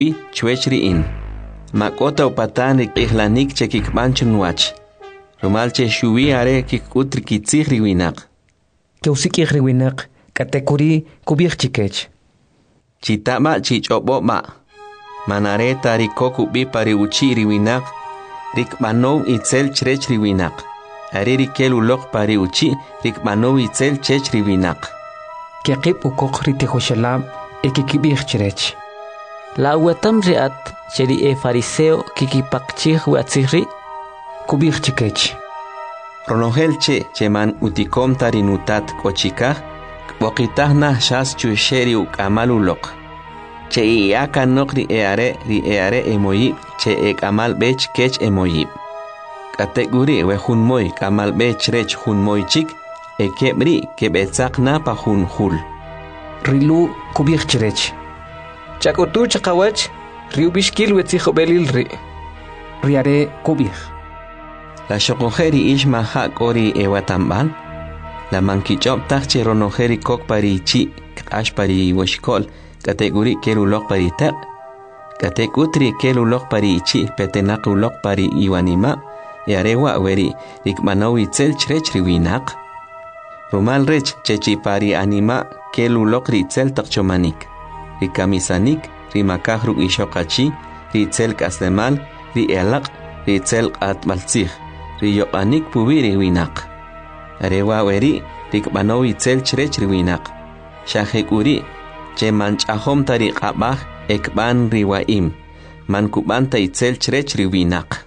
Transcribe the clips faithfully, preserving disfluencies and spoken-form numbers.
i chwechriin. Makota upatan ihlanik chekik manchun wach. Romalche shuwi are kik utri kitzig riwinak. Keusik riwinak katekuri kubir chikech. Chitama chichobo ma. Manareta rikoku bi pari uchi riwinak. Rikmanov itzel chrech riwinak. Ari rikel ulok pari uchi rikmanov itzel chech riwinak. Kekip ukok ritehoshalab ekikibir chrech. La uatam riat cheri e fariseo kikipakchih watziri kubir chikech. Ronogel che cheman utikom tarinutat kochikah bokitah nah shas chusheri ukamal ulok. Che iaka nok ri eare ri eare emoyib che ek amal bech kech emoyib. Kategori we hunmoy kamal bech rech hunmoy chik ekebri kebetzak na pa hunhul. Rilu kubir chrech. Chakotu chakawach riubishkil wetzijo belil ri. Riare kubir. La shokojeri ishma hak ori ewatamban. La mankichop tache ronojeri kok pari chi ash pari washkol. Kategori kelulok pari tak. Katekutri kelulok pari chi petenak ulok pari iwanima. Yarewa weri rikmanawi tzel chrech riwinak. Rumal rech chechi pari anima kelulok ritzel takchomanik. Rikamisanik, rimakah ruk ishokachi, ritzel kaslemal, ri elak, ritzel atmaltzih, riyokanik pubi riwinak. Arewa weri rikmanawi tzel chrech riwinak. Shahekuri che manchahom tari qabah ekban riwaim. Mankuban taitzel chrech riwinak.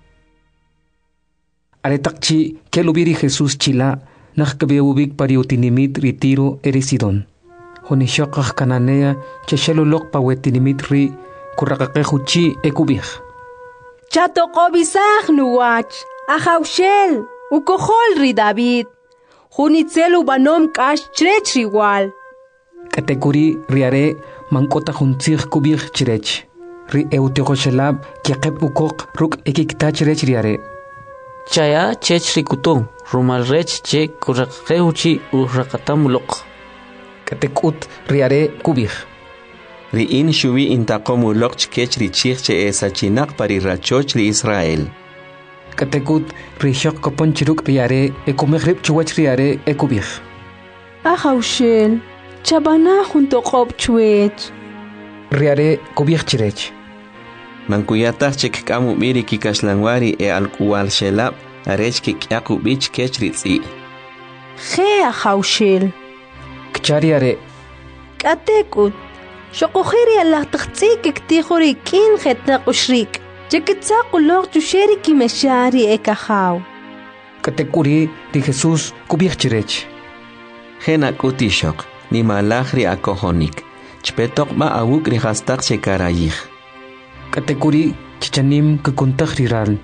Aretakchi kelubiri Jesús chila nakkabeubik pariutinimit ritiro erisidon. Honishokah kananea cheshelulok pawetinimit ri kurakakekuchi ekubih. Chatokobisah nuwach ahaushel ukohol ri David. Hunitzelu banom kash chrech riwal. Katekuri riare mankota huntzig kubih chrech. Ri eutekoshelab kiakep ukok ruk ekikta chrech riare. Chaya chech rikutu rumal rech che kurakakeuchi urakatamulok. Katekut riare kubih. Riin shuvi intakomulok chkech richich che esachinak pari rachoch li Israel. Katekut rishok kopon chiruk riare ekumegrib chuwach riare ekubih. Ahaushel chabana junto kob chuech. Riare kubih chirech. Mankuyatach chek kamu miri kikashlangwari e alkuwal shelab arech kikyaku bich kech ritzi. Ge ahaushel. Kchariare. Katekut. Shokojeri Allah tachtsi kiktihori kin jetna kushrik. Chekitsaku log chusheri kimeshari ekahaw. Katekuri di Jesús kubih chirech. Gena kutishok ni malachri akohonik. Chpetok ma awuk rihastak shekarayih. Katekuri chichanim kukuntag riral.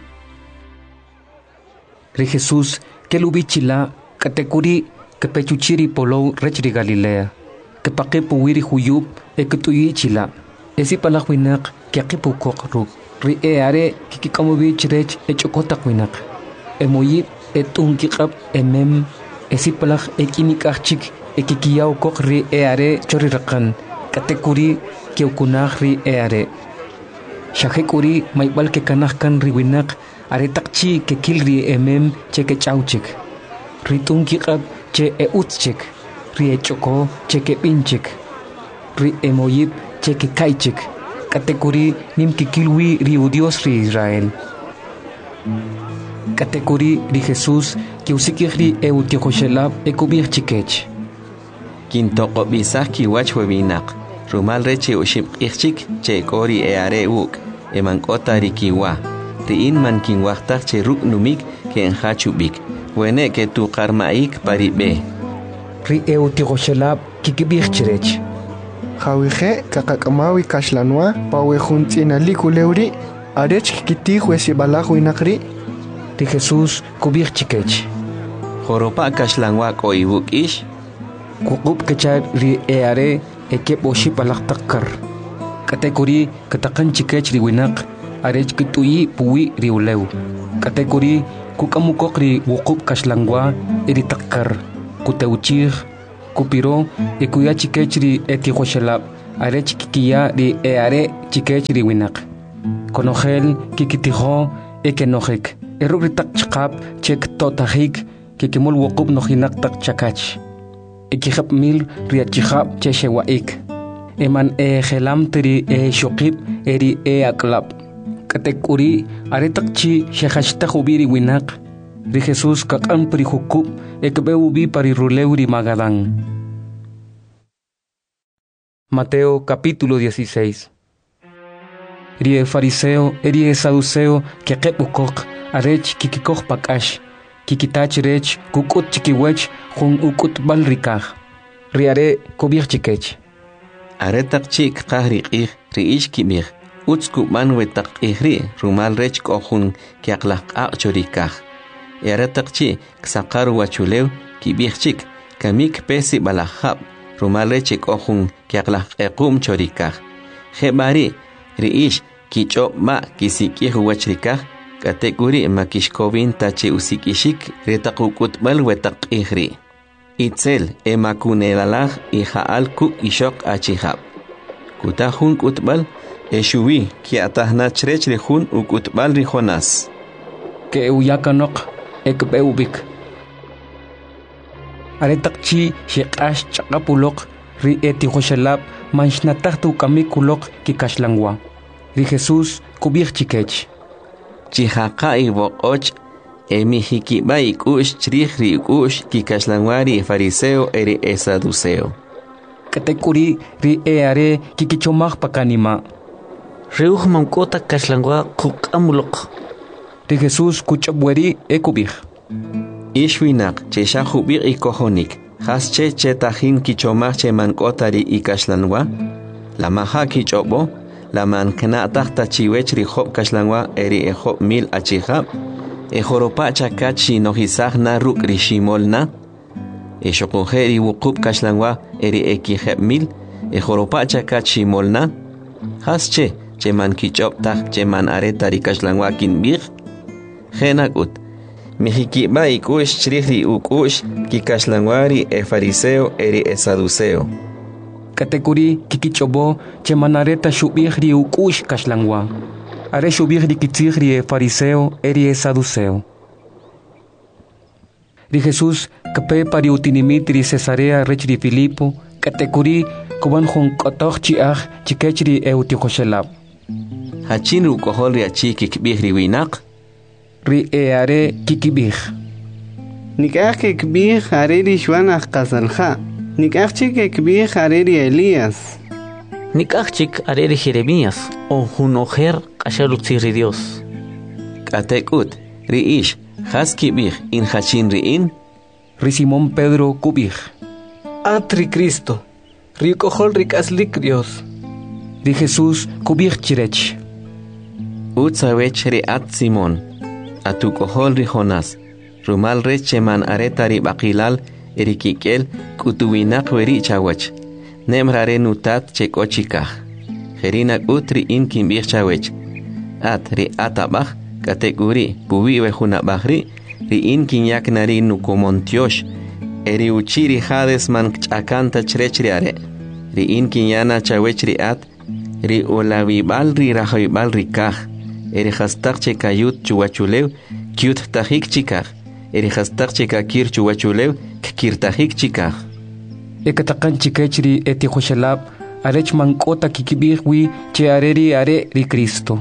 Ri Jesús kelubichila katekuri kepechuchiri polo rechri Galilea. Kepake puwiri huyub ekutuyi chila. Esi palakwinak kiakipu kokruk. Ri eare kikikamubi chirech echokotak winak. Emoyib etunkikab emem. Esi palak ekinikachik ekikiyaw kok ri eare chorirakan. Katekuri keukunag ri eare. Shahekuri maibal ke kanahkan riwinak aretakchi ke kilri emem che ke chauchik. Ritun kikab che e utchik. Ri echoko che ke pinchik. Ri emoyib che ke kaichik. Katekuri nim kikilwi ri udios ri Israel. Katekuri ri Jesús ke usikih ri e utiokoshelab e kubir chikech. Kintoko bisah kiwach webinak. Rumal reche uship ichik che kori e are uk e mankota rikiwa. Riin man kinwachtak che ruk numik ke enhachubik. Wene ke tu karmaik paribe. Ri e utiokoshelab kikibir chirech. Hawije kakakamawi kashlanwa pawe juntina likuleuri arech kiti huesi balajo inakri. Ri Jesús kubir chikech. Joropa kashlanwa ko ibuk ish. Kukub kechar ri e are ekep oshi palak takkar. Katekuri katakan chikech riwinak arech kituyi puwi riulew. Katekuri kukamukok ri wukub kashlangwa iri takkar. Kuteuchir, kupiro, ekuya chikech ri eti hoshelab are chiquiya ri e are chikech ri winak. Konogel kikitijo e kenojek. Erubritak chkap chek totahik kikimul wokub nojinak tak chakach. Ekihap mil riachihap cheshewaik. Eman e gelam teri e shokip eri e aklap. Katekuri aretak chi shehashta hubiri winak. Ri Jesús kakan perihukub ekbeubi pariruleuri magadán. Mateo capítulo dieciséis. Ri e fariseo eri e saduceo que kepukok arech kikikok pakash. Kikitach rech kukut chikiwech jun ukut balrikaj. Ri are kobir chikech. Aretak chik kahri ih ri ish kibir. Utsku manwetak ihri rumal rech kohun kiaklak akchorikaj. Aretak chi ksakaru wachulew kibir chik kamik pesi balahab rumal rech kohun kiaklak ekum chorikaj. Hebari ri ish kichop ma kisikih wachrikaj. Kategori makishkovin tachi usikishik retakukutbal wetak ihri. Itzel emakunelalah ihaal kuk ishok achihab. Kutahun kutbal eshuwi kiatahna chrech rihun ukutbal rihonas. Ke uyakanok ekbeubik. Aretak chi shekash chakapulok ri etihoshelab manshnatahtu kamikulok kikashlangwa. Ri Jesús kubir chikech. Chihaka ibokoch emihikibá ikush chrihri ikush kikashlanwari fariseo eri e saduceo. Katekuri ri e are kikichomaj pakanima. Reuj mankota kashlangwa kukamulok. Ri Jesús kuchabweri ekubij. Ishwinak cheshahubir ikohonik. Hasche chetahin kichomaj che mankotari ikashlanwa. La maha kichobo. La mankna tahta chiwech ri hop kashlangwa eri e hop mil achihab. E joropa chakachi nohisag na ruk rishimolna. E shokojeri wukub kashlangwa eri e kiheb mil. E joropa chakachi molna. Hasche che man kichop tak che man aretari kashlangwa kinbir. Genakut. Mihikiba ikush chrihri ukush kikashlangwari e fariseo eri e saduceo. Katekuri kikichobo che manareta shubihri ukush kashlangwa. Are shubihri kitzihri e fariseo eri e saduceo. Ri Jesús kape pari utinimitri Cesarea rechri Filipo. Katekuri kuban jun kotoch chiach chikechri e utihoshelab. Hachin rukohol ri achi kikbihri winak. Ri e are kikibih. Nikach kikbih are ri shwanach kasalja. Nikachik ekbih areri Elías. Nikachik areri Jeremías o hunojer kashalutziri Dios. Katekut ri ish haskibih in hachin riin. Ri Simón Pedro kubih. Atri Cristo. Ri kohol ri kaslik Dios. Ri Jesús kubih chirech. Utsawech ri at Simón. Atu kohol ri Jonas. Rumal reche man aretari bakilal. Erikikel kutuwinak weri chawach. Nemrare nutat chekochikah. Jerinak utri in kimbir chawech. At ri atabach kategori puwi wejunabahri ri in kinyak nari nukomontiosh. Eri uchiri hades man chakanta chrechriare. Ri in kinyana chawechri at ri olawibal ri rahawibal rikah. Eri hastak chekayut chuwachulew kyut tahik chikah. Eri hastak chekakir chuwachulew kirtajik chikaj. Ekatakan chikechri etihoshelab arech mankota kikibihwi che areri are ri Cristo.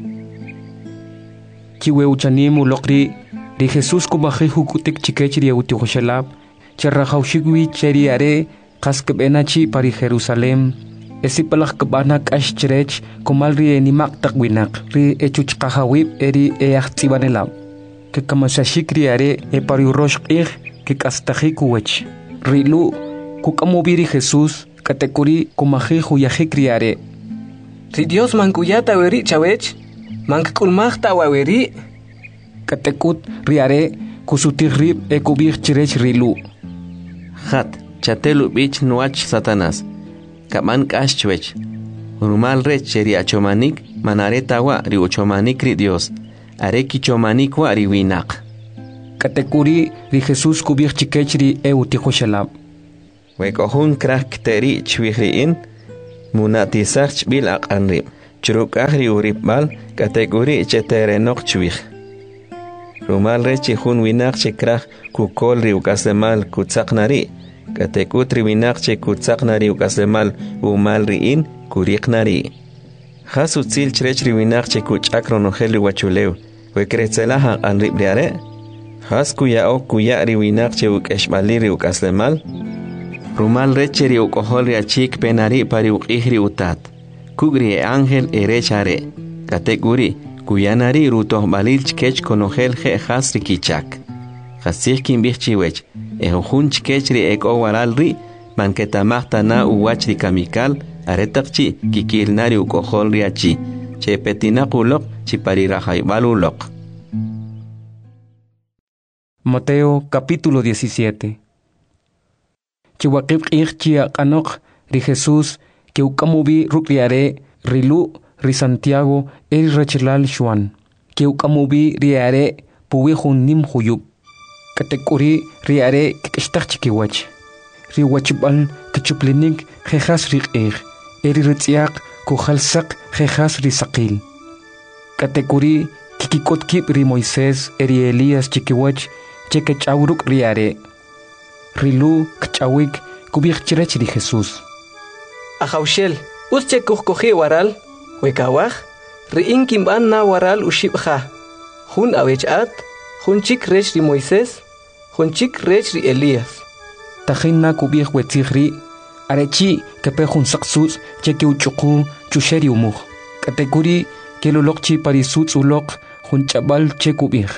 Kiwe uchanimu lokri ri Jesús kubaji hukutik chikechri etihoshelab che rahaushigwi cheri are kaskbenachi pari Jerusalem. Esipalak kabana kash cherech kumal ri enimak takwinak ri echuchkahawib eri eachtibanelab. Que kamasashikri are e pari urosh ir que kastajikuwech. Rilu kukamubiri Jesús katekuri kumaji huyaji criare. Ri Dios mankuyata weri chawech. Mankakulmachta waweri. Katekut riare kusutirrib e kubir chirech rilu. Hat chatelu bich nuach Satanás. Kaman kashchwech. Rumal rech ri achomanik manaretawa ri uchomanik ri Dios. Areki chomanik wa ri winak. Katekuri ri Jesús kubir chikechri e utihoshelab. Wekohun krak teri chwihriin. munatisach chbil aqanrib churuk ahri uribal kategori cheterenok chwih rumal rechi hun winak chekrah kukol ri ukasemal kutsaqnari katekutri winak che kutsaqnari ukasemal umal riin kuriqnari hasu tsil chrechri winak che kuchakrono heli wachuleu wekretzelaha anribriare has kuya o kuya ri winak che ukeshbaliri ukasemal rumal recheri ukohol achik penari pari uqihri utat kugri e ángel erechare kategori kuyanari rutoh balil chkech konogel je hasri kichak hasih kin bichiwech e hun chkechri ek owaralri manketamahta na uwachri kamikal aretaqchi kikilnari ukohol riachi che petinaquloq chiparirajaybaluloq. Mateo capítulo diecisiete. Chiwaqib q'ij q'anoq ri Jesús que ukamubi rukriare rilu ri Santiago el rechilal Juan que ukamubi riare puwi nim huyub katekuri riare kishtak chikiwach ri wachbal kichuplinik jejas ri q'ij eri ritziaq kujalsaq jejas ri saqil katekuri kikikotkib ri Moisés eri Elías chikiwach chekechawruk riare rilu kchawik kubik chirech ri Jesús Ajaushel, usche kuhkoji waral, wekawaj, riin kimban na waral ushibja. Jun awechat, jun chik rech ri Moisés, jun chik rech ri Elías. Tajin na kubik wetzigri, arechi kepe jun saksus, cheke uchuku, chusheri umuj. Katekuri, kelulokchi parisutz ulok, jun chabal che kubik.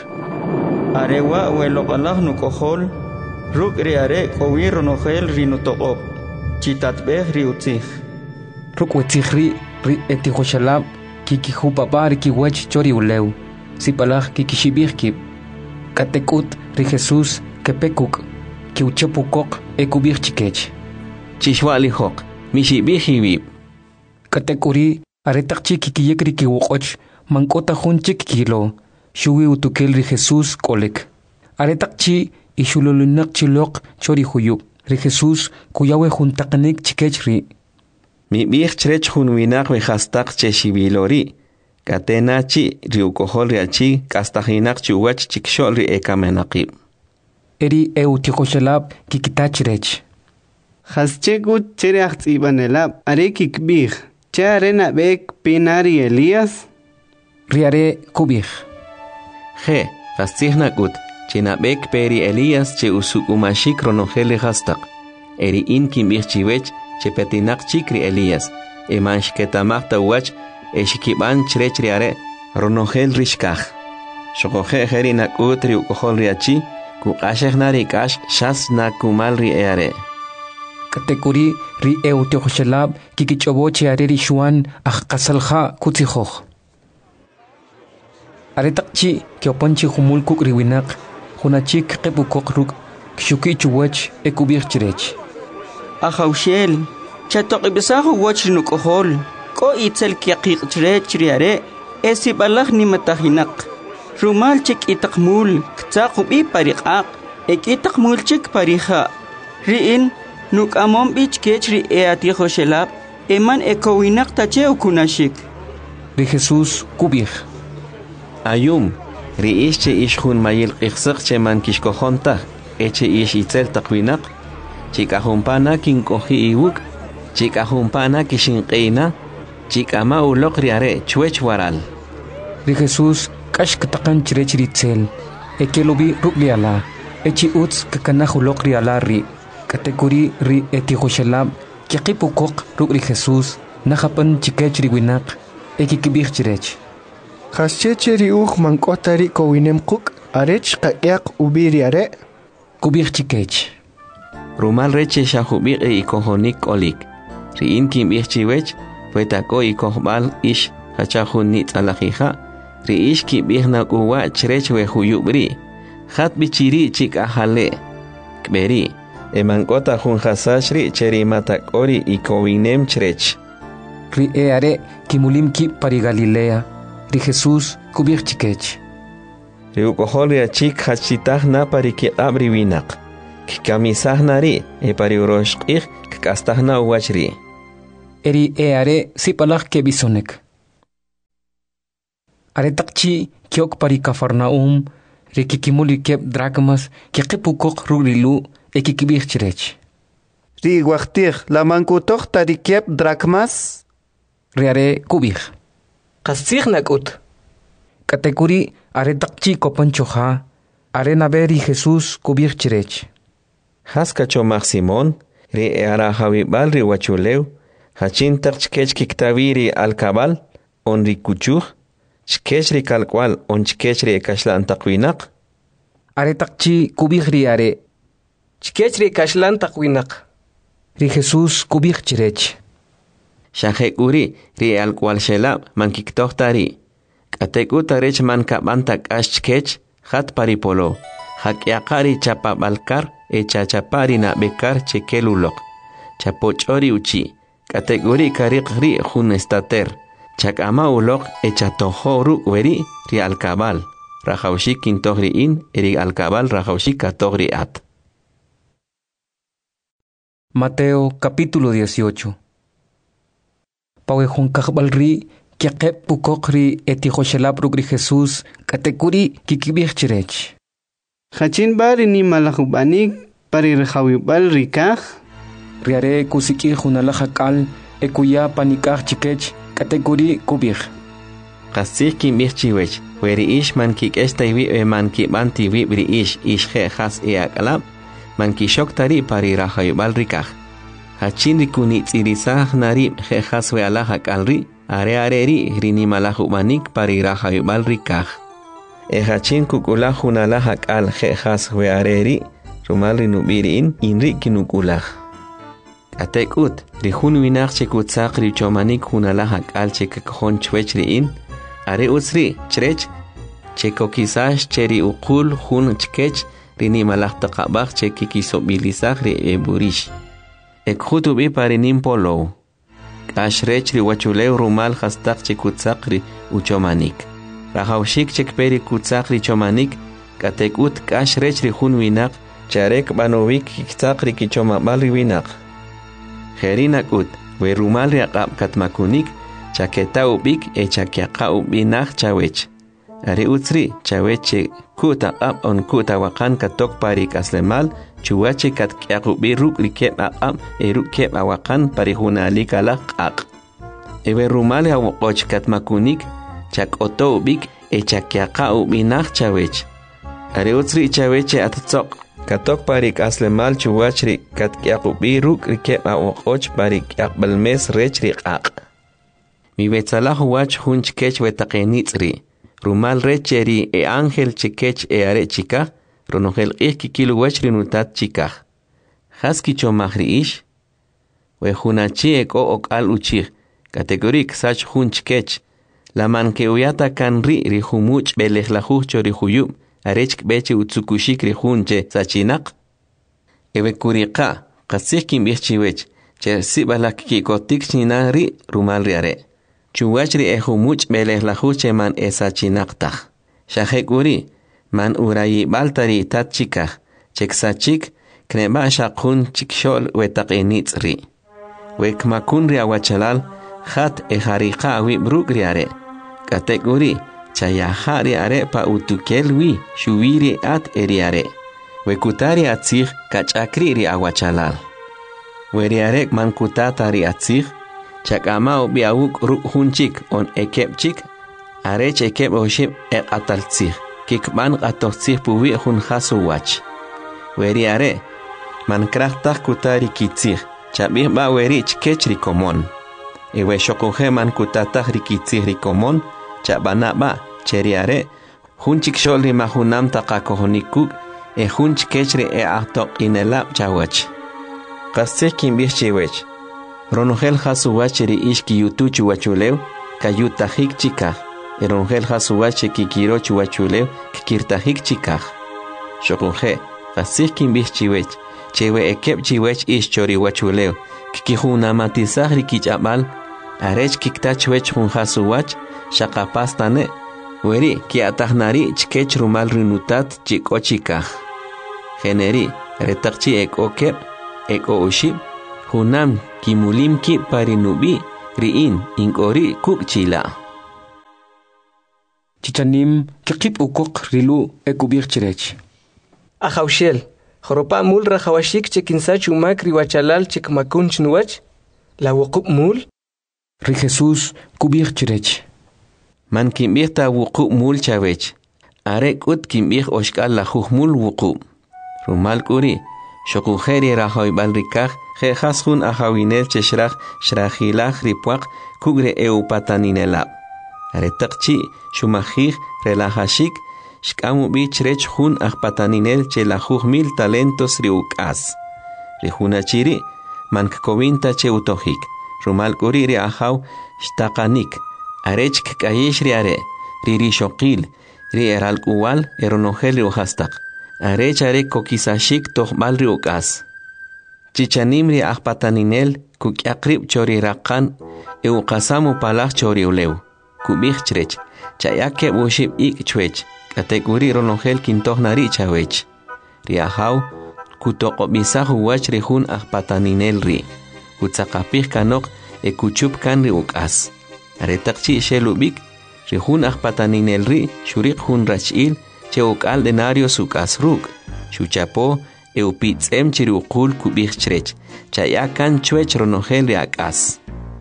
Arewa welok nukohol, ruk ri are kowir nogel rinutoqob. Chitatbeh riutzih. Rukwetihri ri etihoshalab kikihu papar kiwach chori uleu. Sipalaj kikishibih kip. Katekut ri Jesús kepekuk kiuchepukok ekubih chikech. Chishwalihok mishibih hibib. Katekuri aretakchi kikiyekri kiwokoch mankota hunchik kilo. Shuwi utukel ri Jesús kolek. Aretakchi ishululunak chilok chori huyub. Ri Jesús kuyawe juntaqnik chikechri. Mi bih chrech jun winak we hastaq cheshibilori. Katenachi riukohol riachi kastahinak chuwach chikshol ri ekamenaqib. Eri eutihoshalab kikitachrech. Haschegut chereach ibanelab are kikbih. Charena bek pinari Elías. Riare kubih. Je, hastihnakut. Chinabek peri Elías che usukumashik ronogele hastaq. Eri in kimbih chiwech che petinak chikri Elías. Emansh ketamachta wach eshikiban chrechriare ronogel rishkaj. Shokoje heri nakutri ukohol riachi kukashek narikash shas nakumal ri eare. Katekuri ri eutihoshalab kikichoboche are ri Juan ajkasalja kutzihoj. Aretakchi kiopanchi humul kukri winak. Hunachik kepukok ruk kshuki chuwach ekubir chirech. Ajaushel, chatok ibisahu wach nukohol, ko itzel kiaqiq chirech riare, esi balach ni matahinak. Rumal chik itakmul, ktsakubi pariqaq, ek itakmul chik pariha. Riin, nuk amom bich kechri eatihoshelab, eman ekowinak tache ukunashik. Ri Jesús kubir. Ayum. Riish che ish jun mayil qixsaq che man kishkojonta eche ish itzel taqwinak chikajumpana kinkoji iwuk chikajumpana kishinqeina chikama uloq riare chwech waral. Ri Jesús kash katakan chirech ritzel ekelobi rubliala echi utz kakanajuloq riala ri katekuri ri etihoshalab kiqipukok ruk ri Jesús najapan chikech riwinak ekikibih chirech. Haschecheri uj mankotari kowinem kuk arech qaqiaq ubiri are kubir chikech. Rumal reche shahubir e ikohonik olik. Riin kim ich chiwech puetako ikohbal ish hachahun nit alajija. Riish kim ich na uwa chrech we huyubri. Hat bichiri chik ahale. Kberi. E mankota jun hasashri cheri matakori ikowinem chrech. Ri e are kimulim ki pari Galilea. Ri Jesús kubir chikech. Riukohol riachik hachitah na pari ki abri winak. Kikamisah nari e pari uroshqih kastah na uwachri. eri e are sipalak ke bisonek. Are takchi kiok pari Kafarnaum ri kikimuli kep drachmas ki qipukok rurilu e kikibir chirech. Ri waqtir la mankutok tari kep drachmas. Ri are kubir. Qasig nakut. Katekuri are takchi kopanchoja are naberi Jesus kubir chirech. Haska chomach Simón ri e ara hawibal ri wachuleu hachin takchkech kiktaviri alkabal on ri kuchuj chkech ri kalkwal on chkech ri kashlan taqwinaq. Are takchi kubir ri are. Chkech ri kashlan taqwinaq. Ri Jesus kubir chirech. Shahek uri ri alkwal shelab man kiktohtari. Katek utarech man kabantak ashchkech hat paripolo. Hak yakari chapa balkar e chachapari na bekar chekelulok. Chapochori uchi. Kategori karikri jun estater. Chakama ulok e chatohoru weri ri alkabal. Rajaushi kintohri in eri alkabal rajaushi katogri at. Mateo capítulo dieciocho. Pawejun kakbalri kiaqep pukokri etijoshelap rugri Jesús katekuri kikibir chirech. Hachin bari ni malahubanik pari rejawibal rikaj. Riare kusiki junalajakal ekuya panikaj chikech katekuri kubir. Qasih kimbir chiwech, weri ish man kik estaiwi e man ki banti wibri ish ish he has e akalab, man ki shok tari pari rajawibal rikaj. Hachin rikuni tsirisah nari he has we alajak alri, are are ri rini malahubanik pari rajawibal rikaj. E hachin kukula junalajak al he has we areri, rumal rinubiri in inri kinukulaj. Atek ut, rihun winak chekutsak ri chomanik junalajak al chekakjon chwechri in, are usri chrech chekokisash cheri ukul jun chkech rini malahtaqabaj chekikisobilizaj ri eburish. Ekhutubi parinim polo. Ashrech ri wachuleu rumal hastak chekutsak ri uchomanik. Rajaushik chekperi kutsak ri chomanik, katek ut kashrech ri jun winak, charek banovik kiksak ri kichomabal ri winak. Herinak ut, we rumal ri aqab katmakunik, chaketa ubik e chakiaqa ubinak chawech. Ari utsri chaweche kuta aqab on kuta wakan katok pari kaslemal, chuwache katkiaq ubi ruk rikep aqab e rukep awakan pari hunalik alaq aq. Ewe rumal ri awokoch katmakunik, chak oto ubik e chakiaqa ubinak chawech. Ari utsri chaweche atatsok. Katok parik aslemal chuwachri katkiaqubi ruk rikep awokoch parik akbalmes rech riqaq. Mi betsalah wach hun chkech wetaqenitzri. Rumal recheri e ángel chkech e are chika, ronogel ich kikilu wachri nutat chika. Haski chomahri ish. We hunachi eko ok al uchich. Kategorik sach hun chkech. La man que uyata kan ri ri humuch belejlajuch chori huyub. Arech beche utsukushik rihunche sachinak. Ewe kuriqa, qasih kimbih chiwech, che sibalak kikotik chinari rumal riare. Chuwachri ehumuch belejlajuche man esachinaqtaj. Shahek uri, man urayi baltari tat chikaj, chek sachik, kneba shaqun chikshol wetaqenitzri. Wekmakun riawachalal, hat ehariqa awibruk riare. Katek uri, chayahari are pa utukelwi shuwiri at eriare. Wekutari atzig kachakri ri awachalal. Weriarek mankutatari atzig, chakama ubi awuk ruk hunchik on ekepchik, arech ekep oshib ek ataltzig, kikban atotzig puwi hun hasu wach. Weriare, man krachtak kutari kitzig, chabih ba werich kech rikomon. Ewe shokoje man kutatah rikitzig rikomon, chabana ba cheriare hunchik sholri mahunam taqakohonikuk e hunch kechri e ahtok inelab chawach. Qasih kimbih chiwech. Ronogel hasuwacheri ishki yutuchu wachulew kayutahik chikaj. E ronogel hasuwache kikirochu wachulew kikirtahik chikaj. Shokunje, qasih kimbih chiwech. Chewe ekep chiwech ish chori wachulew kikihunamatizaj rikichabal arech kiktachwech hun hasuwach shaqapastane. Weri ki atahnari chkech rumal rinutat chikochikaj. Generi retaqchi eko kep, eko ushib, Hunam kimulim ki parinubi riin inkori kuk chila. Chichanim kikip ukok rilu ekubir chirech. Ajaushel, joropa mul rajawashik chekinsa chumak riwachalal chikmakun chnuach, la wukup mul. Ri Jesús kubir chirech. Man kimbir ta wukup mul chavech. Arek ut kimbir oshkal la mul wukup. Rumal kuri, shokujeri rahoy balrikaj, jejasun ajawinel cheshraj, shrajilaj ripuak, kugre eupataninelab. Aretakchi, shumajij, relajashik, shkamu bichrech hun ajpataninel chelajuj mil talentos riukas. Rijunachiri, mankkovinta cheutojik. Rumal kuri ri ajaw, shtakanik. Arech kayesh ri are, riri shokil, ri eralkuwal, eronojel riujastak. Arech are kokisashik tojbal riukas. Chichanim ri ajpataninel, kukyakrib chori rakan, eukasamu palaj chori uleu. Kubij chrech, chayake bushib ik chwech, kategori ronojel kintoh nari chawech. Riahaw, kutoko bisahu wach rihun ajpataninel ri. Kutsakapih kanok e kuchup kan ri ukas. Aretakchi shelubik, rihun ajpataninel ri, shurik hun rachil, che ukal denario sukas ruk. Shuchapo, e upitzem chiriukul kubij chrech, chayakan chwech ronojel ri akas.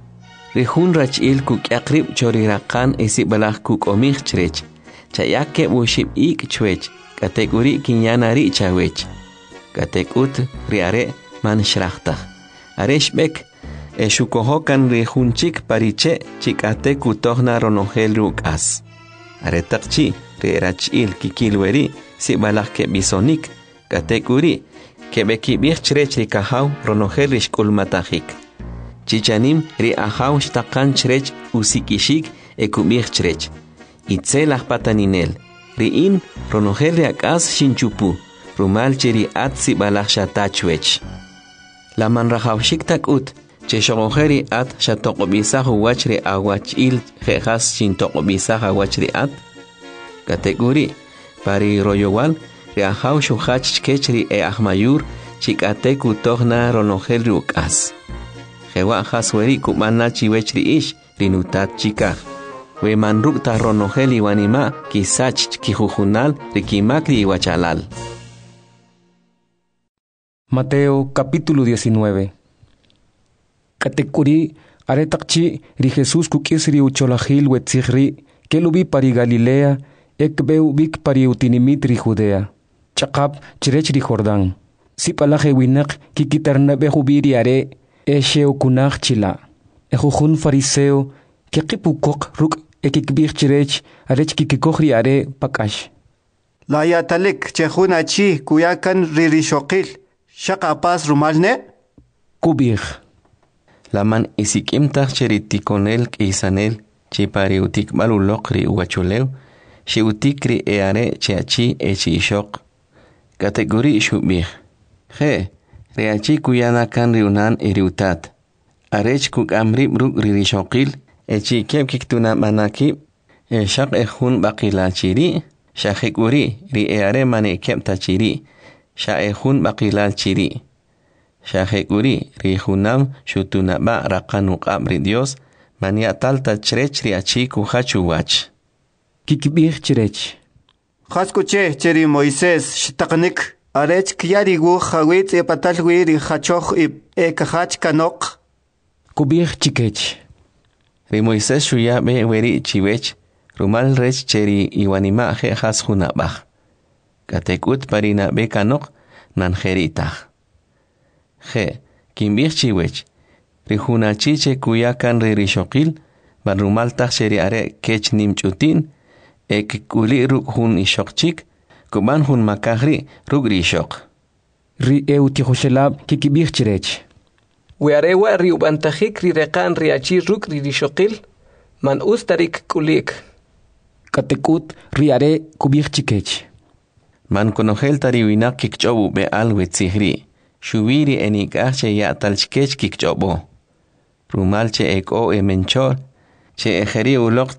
Rihun rachil kukyakrib chorirakan esibalaj kukomij chrech. Chayake bushib ik chwech. Kategori kinyanari chawech. Katekut riare man shrachtaj. Areshbek eshukohokan rihunchik pariche chikate kutohna ronojel rukas. Aretakchi rirachil kikilweri sibalaj ke bisonik. Kategori kebekibij chrech rikahaw ronojel rishkulmatajik. Chichanim ri ajaw shtakan chrech usikishik ekubij chrech. Itzel ajpataninel. Riin ronojel ri akas shinchupu. Rumal cheri at sibalaj shatachwech. La manrajawshik takut. Che shogojeri at shatokobisaju wach ri awachil jejas shintokobisaj wach ri at. Kategori pari royowal ri ajaw shuhach chkech ri e ahmayur chikate kutohna ronojel ri ukas. Jewa hasweri kumana chiwech ri ish rinutat chikaj. We manruk ta ronojel iwanima kisach kijujunal rikimak ri iwachalal. Mateo capítulo diecinueve. Katekuri aretakchi ri Jesús kukisri ucholajil wetzigri kelubi pari Galilea ekbeu bik pari utinimit ri Judea. Chakap chirech ri Jordán. Sipalaje winak kikitarnabe jubiri are Esheo kunach chila. Ejujun fariseo kekipukok ruk ekikbir chirech arech kikikohri are pakash. La yatalik chejun achi kuyakan ririshokil. Shakapas rumalne? Kubir. La man isikimtaj cheritikonel kisanel chipari utik balulokri uachuleu. Shi utikri e are cheachi e chishok. Kategori shubir. He. Reachi kuyana kan riunan iriutat. Arech kuk amrib ruk ririshokil. Echi keb kiktuna manaki. E shak e hun bakila chiri. Shakikuri ri e are mane keb tachiri. Sha e hun bakila chiri. Shakikuri ri hunam shutunaba rakanuk abri Dios. Mania tal tachrech riachi kuhachu wach. Kikibir chirech. Khaskuche cheri Moisés shtaknik. Arech kiyarigu khawit e patalwi ri khachoch e kahach kanok. Kubir chikech. Ri Moisés shuya be weri chiwech. Rumal rech cheri iwanima je has hunabach. Katekut parina be kanok nanjeritach. Je, kimbir chiwech. Ri hunachiche kuyakan ri rishokil. Ban rumal tach cheri are kech nimchutin. Ek kuli ruk hun ishokchik. Kuban hun makahri rugri shok. Ri eutihoshelab kikibir chirech. Wearewa ri ubantajik ri rekan ri achi ruk ri rishokil. Man ustarik kulik. Katekut ri are kubir chikech. Man konojel tariwinak kikchobu be alwe tzihri. Shubiri enikache ya talchkech kikchobo. Rumal che eko e menchor. Che ejeri ulok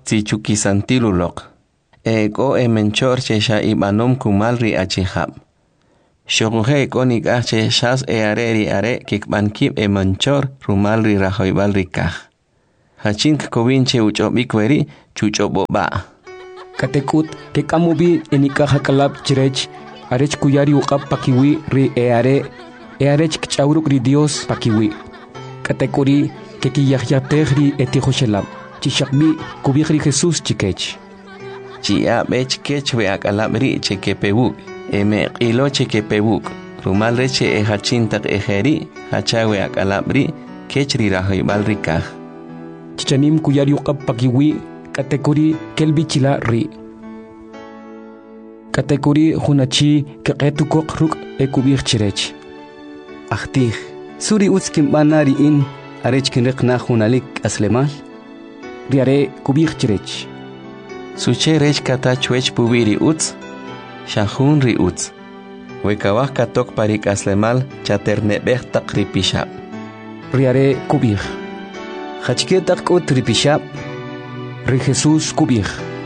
tzichukisantil ulok. Eko e menchor che sha ibanom kumal ri achihab. Shokuhe konik ache shas e are ri are kikbankib e manchor rumal ri rahoibal rikah. Hachink kowinche uchobik weri chuchoboba. Katekut ke kamubi enika hakalab chirech arech kuyari uqab pakiwi ri e are e arech kchauruk ri Dios pakiwi. Katekuri ke kiyahyatehri etihoshelab chishakbi kubihri Jesus chikech. Chia bech kech we akalab ri chekepewuk. Eme qilo chekepewuk. Rumal reche e hachintak ejeri hachawe akalabri kechri rahoibal rikah. Chichanim kuyari uqab pakiwi katekuri kelbichila ri. Katekuri hunachi keqetukok ruk ekubich chirech. Ahtih, suri utskim banari in arech kinriqna hunalik aslemal. Riare kubich chirech. Suche rech kata chwech pubiri uts. Shahun ri uts. Wekawah katok parik aslemal chaternebeh tak ripishab. Riare kubich. Hachketak ut ripishab. Ri Jesus kubich.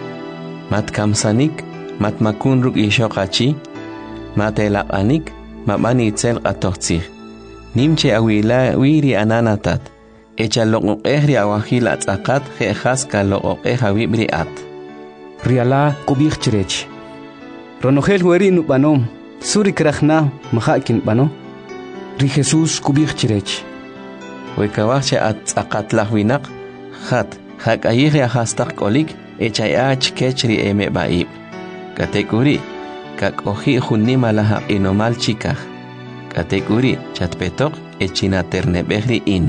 Mat kamsanik, mat makun ruk ishokachi, mat elapanik, mabani itzel qatoqtzih. Nimche awila wiri ananatat. Echa loqoqehri awahil atzaqat jejas ka loqoqeh awibri at. Riala kubich chirech. Ronogel weri nupanom, suri krachna mahakin pano. Ri Jesus kubich chirech. Wekawahche atzaqat lahwinak, hat, hak ayihri ahastak kolik, echayach kechri eme baib. Katekuri, kak ohi hunima laha inomal chikah. Katekuri, chatpetok, echina ternebehri in.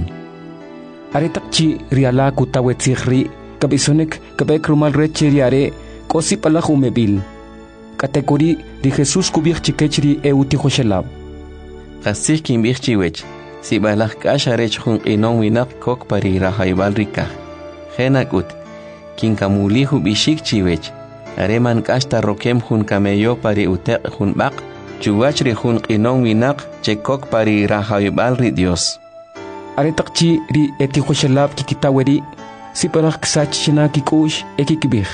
Aretakchi riala kutawetzihri, kabisonek kabek rumal reche riare, kosi palahu mebil. Katekuri ri Jesus kubich chikechri e utihoshelab. Kasih kimbich chiwech, si balak kasharech hun inon winak kok pari rahaibal rikah. Henakut, kinkamulihu bishik chiwech, areman kasta rokem hun kameyo pari utek hun bak, chuwachri hun inon winak chekok pari rahaibal ri Dios. Aretakchi ri etihoshelab kikitaweri, si balak ksach china kikush ekikibich.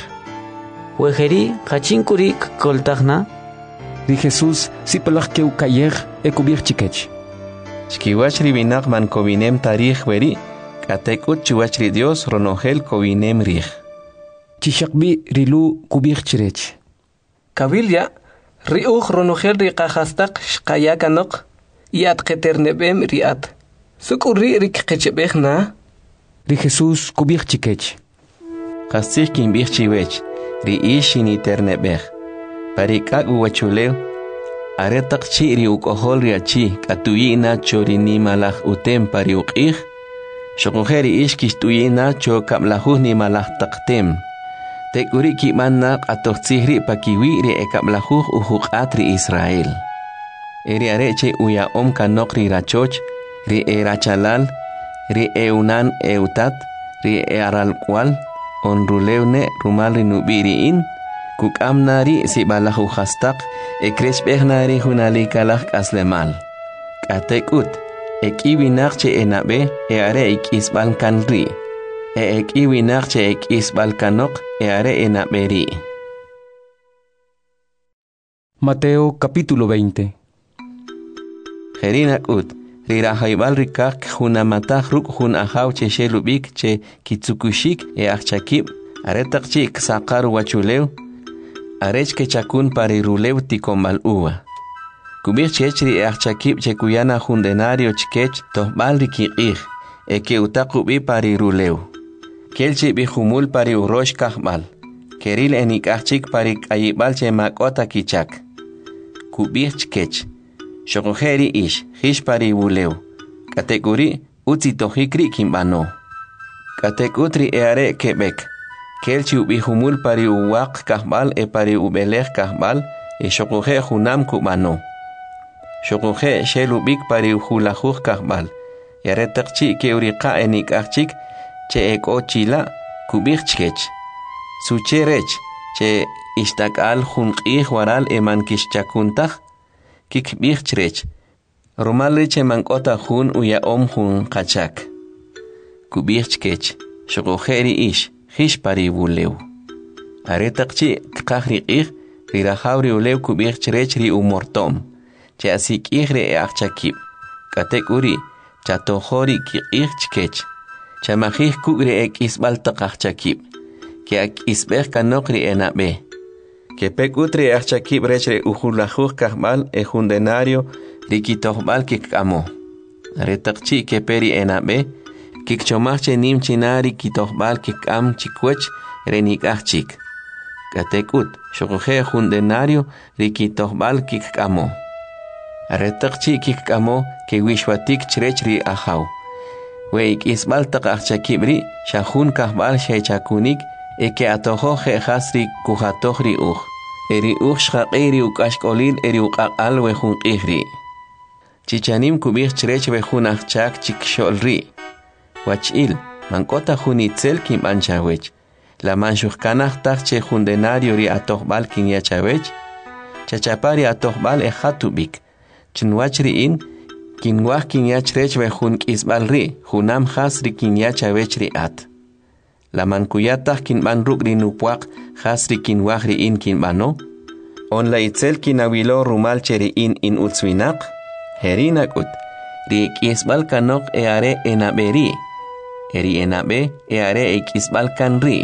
Wejeri kachinkuri koltagna. Ri Jesus si palak keu kayer ekubich chikech. Shkiwachri binak man kovinem tarih weri, katekut chuwachri Dios ronogel kovinem rih. Chishakbi rilu kubich chirech. Kabilya, riuch ronogel riqahastak shkayakanok, yat keternebem riat. Sukuri rikqechebechna. Ri Jesus kubich chikech. Kasih kimbich chiwech. Ri ishini ternebeh. Parikak uwachuleu. Aretak chi ri ukohol riachi. Katuyina chorini malah utem pari ukih. Shokuheri ishkish tuyina cho kaplahu ni malah taktem. Tekuri kimanak atohtsihri pakiwi ri ekaplahu uhukat ri Israel. Eri areche uya om kanok ri rachoch. Ri e rachalal. Ri eunan eutat. Ri e aralkwal. On ruleune rumali nubiriin, kuk amnari si balahu hastak, e krespechnari hunalikalak aslemal. Katekut, ek iwinakche enabe, e are ek isbalkan ri. E ek iwinakche ek isbalkanok, e are enaberi. Mateo capítulo veinte. Jerinakut, rirahaibal rikak hunamatah ruk hun ahaw che shelubik che kitsukushik e achakib aretak chik sakar wachulew arech ke chakun pari rulew tikombal uwa kubir chechri e achakib che kuyana hundenario chikech tohbal rikiqih e ke utakubi pari rulew kelchi bi humul pari urosh kahbal keril enik achik pari kayibal che makota kichak kubir chikech Shokuheri ish, hish pari wuleu. Katekuri, utsi tohikri kimbano. Katekutri eare kebek. Kelchi ubi humul pari uwak kahbal e pari ubelech kahbal e shokuhe hunam kubano. Shokuhe shelubik pari uhulahuh kahbal. Yaretakchi ke urika enik achik che ek ochila kubik chkech. Sucherech che istakal hunqih waral eman kishchakuntah. Kik bichtrech. Romalreche mankota hun uya om hun kachak. Kubichkech. Shokoheri ish. Hish pari wuleu. Aretakchi kakri ich. Rirahauri uleu kubichtrech ri umortom. che asik'ij re e aqchakib k'atek uri chatojori kiq'ij chkech chamajij kuk' re e k'isb'al taq aqchakib ke ak'isb'ej kanoq ri e nab'e kepek ut re aqchakib rech re ujulajuj kajb'al e jun denario ri kitojb'al kik'amo are taq chi' kepe ri e nab'e kikchomaj che nim china ri kitojb'al kik'am chikwech re nik'aj chik k'atek ut xoqoje jun denario ri kitojb'al kik'amo are taq chi' kik'amo ke wixwatik chrech ri ajaw we ik'isb'al taq aqchakib ri xa jun kajb'al xechakunik e ke atojoj je'jas ri kujatoj ri uj e ri uj xqaq'ey ri uk'axk'olil e ri uq'aq'al we jun q'ij ri chichanim kub'ij chrech we jun ajchak chikxo'l ri wach'il mank'ota jun itzel kinb'an chawech la manxujkanaj taj che jun denario ri atojb'al kinyachawech chachapa ri atojb'al e jatub'ik chinwach ri'in kinwaj kinyach rech we jun k'isb'al ri junam jas ri kinyachawech ri at la mankuyataj kinb'an ruk' ri nupwaq jas ri kinwaj ri'in kinb'ano on la itzel kinawilo rumal che ri'in in utzwinaq herin ak'ut ri k'isb'al kanoq e are e nab'e ri e ri e nab'e e are e k'isb'al kan ri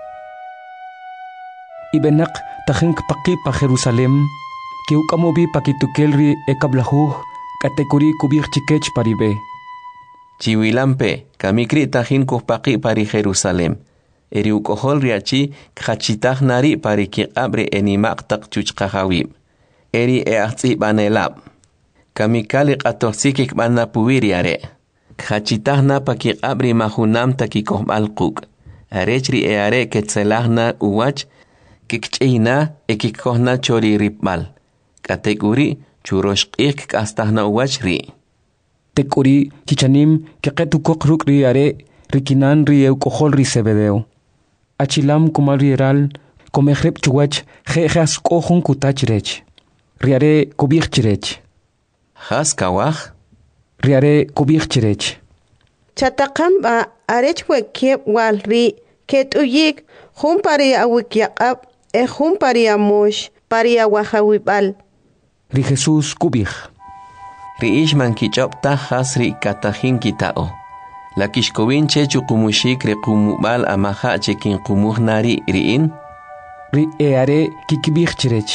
ibenaq tajin kpaqi pa Jerusalem que ukamobi pa kitukel ri e kablajuj katekuri kubij chikech paribe chiwilampe kamikri tajin kujpaqi pari Jerusalem eri ukojol riachi khachitaj nari pari kiqabri enimaq taq chuchqajawib eri e ahzi banelab kamikali qatoxikik banna puwiri are khachitaj na pa kiqabri mahunam takikojbal quk arechri e are ketzelajna uwach kikch'ina e kikojna chori ribal kategori churoshqik k'astajna uwach ri tekuri kichanim keqetu koqruk ri are rikinan ri ukojol ri sebedeo achilam kumal rieral komejrep chuwach jejas kohun kutachrech riare kubirchrech has kawaj riare kubirchrech chataqamba arech wekeb wal ri ketuyik jun pari awikyaqab e jun pari amosh pari awajawibal ri Jesus kubij ri ishman kichopta has ri katajin kitao la kishkowin che chukumushik re kumubal amaja che kin kumuj nari riin ri eare kikibij chirech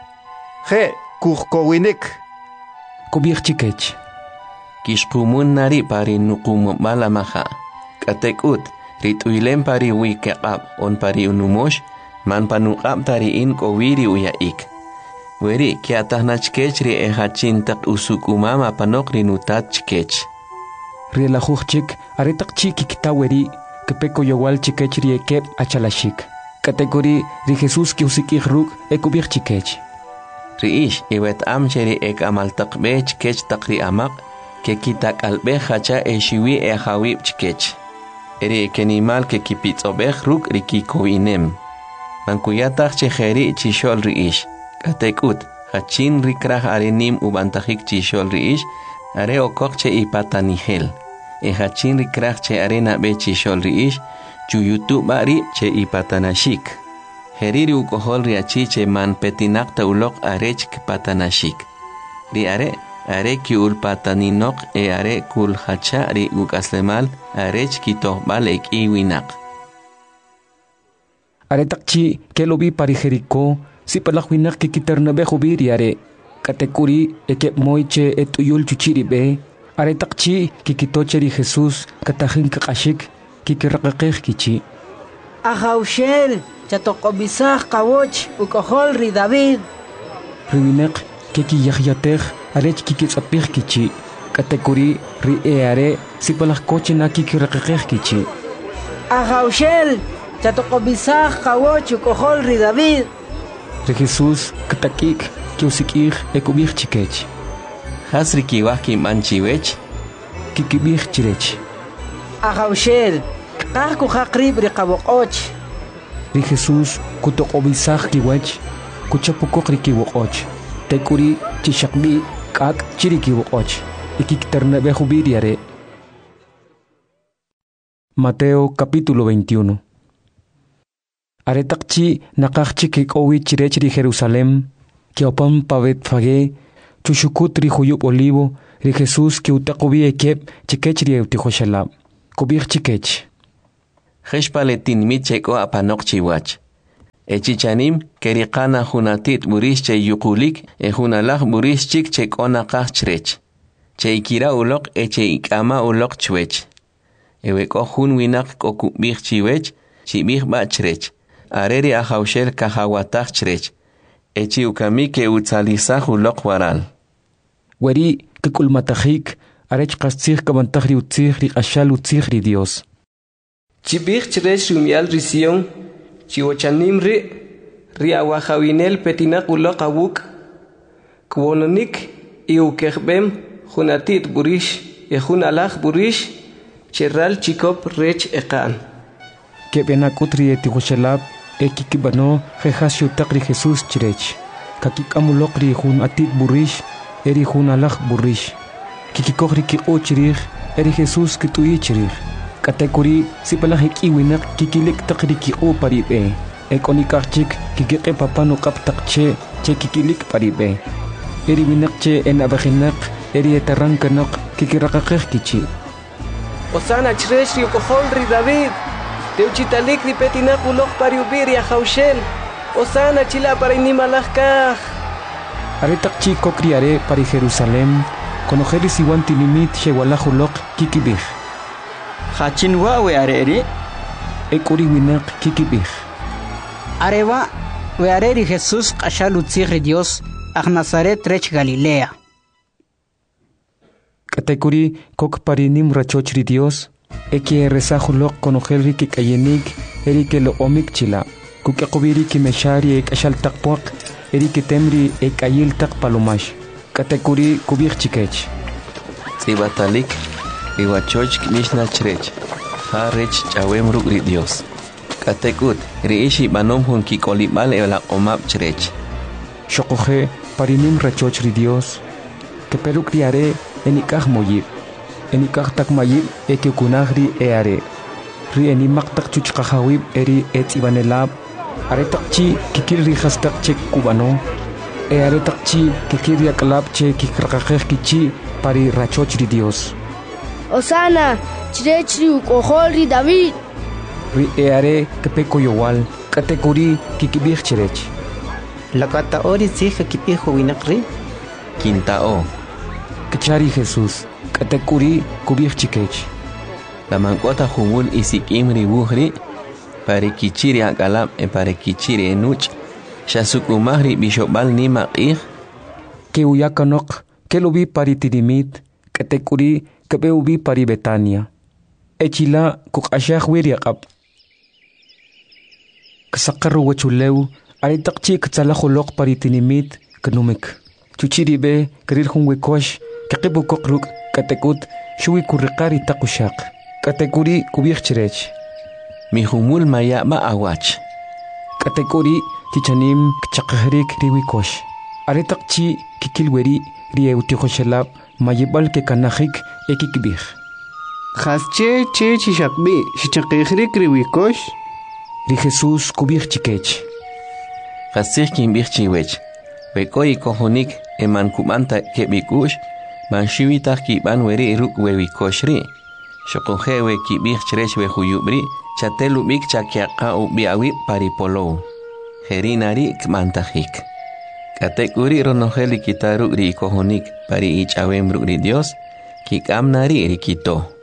je kujkowinik kubij chikech kishkumun nari pari nukumubal amaja katekut ri tuilem pari wikaqab on pari unumosh man panuqab tari in kowiri uyaik weri kiatahna chkech ri ehachin taq usukumama panok ri nutat chkech ri la jujchik aretaq chiki kitaweri kepeko yowal chikech ri ekep achalashik kategori ri Jesus ki usikij ruk ekubij chikech ri ish iwet am cheri ek amal taq be chkech taq ri amaq ke kitak albe hacha e shiwi e hawib chkech eri ekenimal ke kipitsobej ruk ri kikowinem mankuyataq chejeri chishol ri ish katekut hachin rikraj arenim ubantajik chishol riish are okok che ipatanihel e hachin rikraj che arena be chishol riish chuyutu bari che ipatanashik heriri ukohol riachi che man petinak taulok arech patanashik ri are are ki ulpataninok e are kul hacha ri ukaslemal arech kitohbal ek iwinak are takchi kelobi pari Jericó si palakwinak kikitarna be khubiri are katekuri ekep moiche etuyul chuchiri be are takchi kikitocheri Jesus katajin kaqashik kikiraqeq kichi Ajaushel chatokobisaj kawoch ukohol ri David riwinek kiki yahyatej arech kikitsapij kichi katekuri ri eare si palakkoche na kikiraqeq kichi Ajaushel chatokobisaj kawoch ukohol ri David ri Jesus katakik kiusikij ekubij chikech hasri kiwaj kimanchiwech kikibij chirech Ajaushel qaj kujaqrib ri qawoq'och ri Jesus kutoqobisaj kiwach kuchapukoq ri kiwoq'och tekuri chishaqbi k'ak chiri kiwoq'och ikiktarnabe jubiriare Mateo capítulo veintiuno aretaqchi naqaqchi kik'owi chirech ri Jerusalem kiopam pa Betfagé chushukut ri huyub olivo ri Jesús ki utaqubi ekep chikech ri utijoshalab kubir chikech Jeshpaletin micheko apanok chiwach Echichanim kerikana hunatit burish che yukulik e hunalach burish chik che kona kachrech che ikira ulok e che ikama ulok chwech ewe ko hun winak ko kubir chiwech chibir bachrech areri ahaushel kahawatach chrech echi ukami ke utzalisah ulok waral wari kikul matahik arech qastzih kabantahri utzih ri ashal utzih ri Dios chibir chrech rumial risión chiwochanim ri ri awahawinel petinak ulok awuk kwononik iukehbem hunatit burish e hunalach burish cherral chikop rech ekan que benakutri etihoshalab ekikibano jehashu takri Jesús chirech kakikamulokri hun atit burish eri hun alach burish kikikokri ki ochirich eri Jesús kitui chirich katekuri sipalahik iwinak kikilik takri ki o paribe ekonikachik kikike papano kaptakche che kikilik paribe eri winakche en abajinak eri etarankanak kikirakakeh kichi Osana chresh ri koholri David Teuchitalik ni petinak ulok pariubir ya Jaushel. Osana chila para inimalajkaj. Aretak chico criaré para Jerusalén. Conojeris iguan tinimit shewalajulok kikibij. Hachinwa we areri. Ekuri winak kikibij. Areva we areri Jesús kashalutzir Dios ag Nazaret rech Galilea. Katekuri kok parinim rachochri Dios. Eki rezahulok konojelri ki kayenik eri ke lo omik chila kukakubiri ki meshari ek ashal takpuak eri ke temri ek ayil tak palomash katekuri kubir chikech Sibatalik iwachoch mishna chrech harech chawem rugri Dios katekut reishi banom hun ki kolibal ela omap chrech shokoje parinim rachochri Dios ke peruk diare enikah moyib enikah tak mayib eke kunagri eare ri eni maktak chuchqahawib eri et ibanelab are takchi kikiri hastak chek kubano e are takchi kikiri aklab che kikraqaqeh kichi pari rachoch ri Dios Osana chirechri ukohol ri David ri eare kepeko yowal katekuri kikibih chirech lakata ori tsih kipijo winakri Quintao Kachari Jesús katekuri kubir chikech la mankota humul isikim ribuhri pare kichiri akalab e pare kichiri enuch shasukumahri bishobal ni maqih ke uyakanok ke lubi pari tidimit katekuri kebe ubi pari Betania echila kukashah wiriaqab kasaqarru wachuleu aritakchi katsalahulok pari tinimit kanumik chuchiri be karir hunwekosh kaqibu kokruk katekut shui kurriqari taqushaq katekuri kubir chirech mi humul maya ma awach katekuri tichanim kchaqhrik riwikosh aritaqchi kikilweri rieuti khoshalab mayibal ke kanahik ekikbih khasche che chishaqbi shichaqhrik riwikosh ri Jesús kubir chikech khasih kimbih chiwech bekoi kohonik eman kumanta kebikush man shiwita ki ban weri ruk wewi koshri shokohewe ki bih chrech we huyubri chatelu bik chakiaqa ubi awi paripolo herinari kmantahik katekuri ronoheli kitaru ri kohonik pari ichawem ri Dios ki kamnari rikito